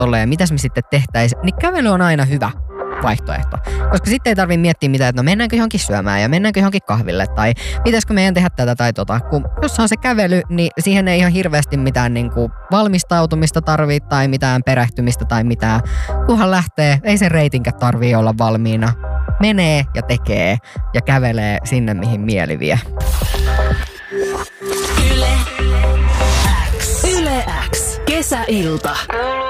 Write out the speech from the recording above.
tolleen, mitäs me sitten tehtäisiin, niin kävely on aina hyvä vaihtoehto. Koska sitten ei tarvitse miettiä mitään, että no mennäänkö johonkin syömään ja mennäänkö johonkin kahville tai pitäisikö meidän tehdä tätä tai tota. Kun jos on se kävely, niin siihen ei ihan hirveästi mitään niinku valmistautumista tarvitse tai mitään perehtymistä tai mitään. Kunhan lähtee, ei se reitinkä tarvii olla valmiina. Menee ja tekee ja kävelee sinne, mihin mieli vie. Yle X. Kesäilta.